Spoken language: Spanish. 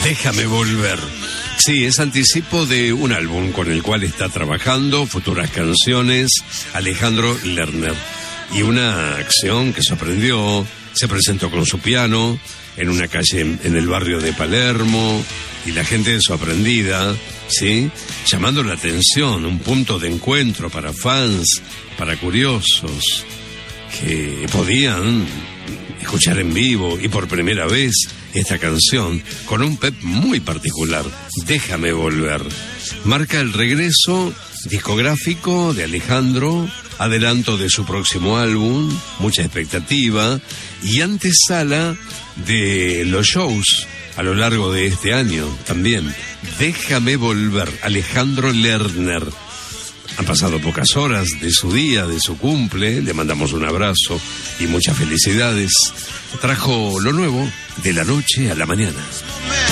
Déjame volver. Sí, es anticipo de un álbum con el cual está trabajando, futuras canciones, Alejandro Lerner. Y una acción que sorprendió, se presentó con su piano en una calle en el barrio de Palermo, y la gente sorprendida, ¿sí? Llamando la atención, un punto de encuentro para fans, para curiosos, que podían escuchar en vivo y por primera vez esta canción con un pep muy particular, Déjame volver. Marca el regreso discográfico de Alejandro, adelanto de su próximo álbum, mucha expectativa y antesala de los shows a lo largo de este año también. Déjame volver, Alejandro Lerner. Han pasado pocas horas de su día, de su cumple, le mandamos un abrazo y muchas felicidades. Trajo lo nuevo de la noche a la mañana.